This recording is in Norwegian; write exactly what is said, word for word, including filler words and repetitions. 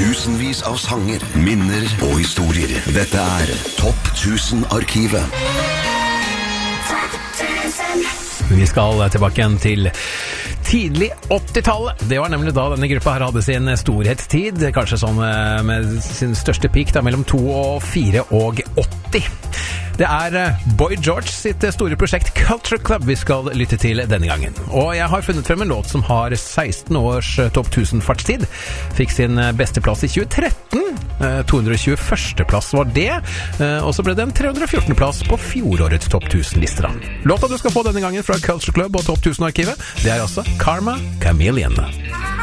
Tusenvis av sanger, minner og historier. Dette er Topp tusen-arkivet. Vi skal tilbake igjen til tidlig åttitallet. Det var nemlig da denne gruppa her hadde sin storhetstid, kanskje sånn med sin største peak da, mellom to og fire og åtti. Det er Boy George sitt store prosjekt Culture Club vi skal lytte til denne gangen. Og jeg har funnet frem en låt som har seksten års topp tusen fartstid. Fikk sin beste plass i tjue tretten. to hundre og tjuefyrste plass var det. Og så ble det en tre hundre og fjortende plass på fjorårets topp tusen-lister. Låta du skal få denne gangen fra Culture Club og topp tusen-arkivet, det er altså Karma Chameleon.